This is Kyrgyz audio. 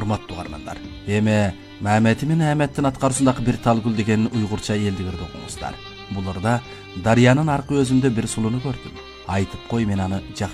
урматтуу угармандар. Эми Мамети мен Ахметтин аткарысындагы бир талгул деген уйгурча элдигирди окуңуздар. Буларда Дарыянын аркы өзүндө бир сулуну көрдүм. Айтып кой, мен аны